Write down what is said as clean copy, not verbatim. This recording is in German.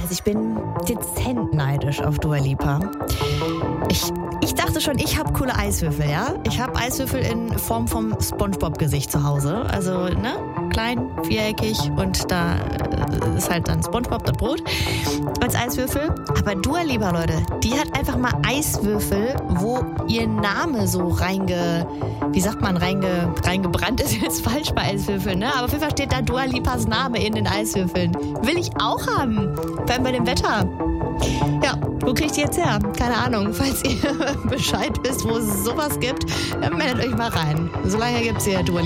Also ich bin dezent neidisch auf Dua Lipa. Ich dachte schon, ich habe coole Eiswürfel, ja? Ich habe Eiswürfel in Form vom SpongeBob-Gesicht zu Hause. Also, ne? Klein, viereckig und da ist halt dann SpongeBob, das Brot als Eiswürfel. Aber Dua Lipa, Leute, die hat einfach mal Eiswürfel, wo ihr Name so reingebrannt ist jetzt falsch bei Eiswürfeln, ne? Aber auf jeden Fall steht da Dua Lipas Name in den Eiswürfeln. Will ich auch haben. Vor allem bei dem Wetter. Ja, wo kriegt ihr jetzt her? Keine Ahnung. Falls ihr Bescheid wisst, wo es sowas gibt, dann meldet euch mal rein. Solange gibt's hier Dua Lipa.